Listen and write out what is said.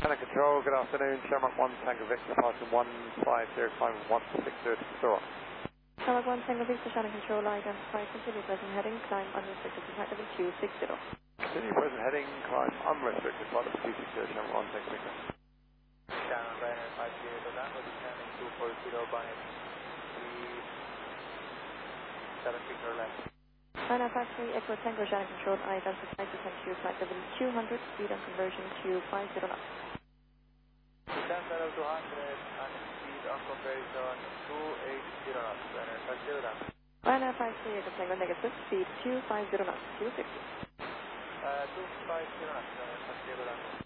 Channel Control, good afternoon. Shamrock 1 Tango Victor, passing 150, climb 160 to Store. Shamrock 1 Tango Victor, Channel Control, identify continue present heading, climb unrestricted to flight level 260. Continue present heading, climb unrestricted, flight level 260, Shamrock 1 Tango Victor. Shannon Ryanair 50, Orlando, descending 240 by 370 per left. Ryanair 53, Echo Tango, Channel Control, identify to continue flight level 200, speed and conversion to 50 knots. Descend level 200 and speed on conversion 280 knots. Ryanair 50, Orlando. Ryanair 53, Echo Tango, negative, speed 250 knots, 250. 250 knots, Ryanair 50, Orlando.